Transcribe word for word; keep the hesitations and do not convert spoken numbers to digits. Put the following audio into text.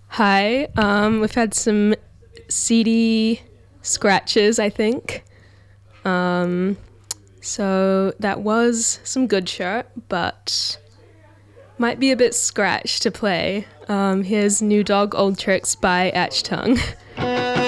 Hi, um, we've had some seedy scratches, I think. Um, so that was some good shirt, but might be a bit scratched to play. Um, here's New Dog Old Tricks by Achtung.